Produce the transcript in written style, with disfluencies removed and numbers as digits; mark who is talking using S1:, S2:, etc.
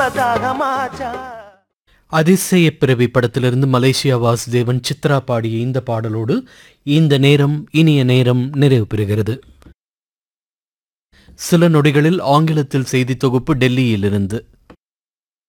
S1: அதிசய பிறவி படத்திலிருந்து மலேசியா வாசுதேவன் சித்ரா பாடிய இந்த பாடலோடு இந்த நேரம் இனிய நேரம் நிறைவு பெறுகிறது. சில நொடிகளில் ஆங்கிலத்தில் செய்தி தொகுப்பு டெல்லியிலிருந்து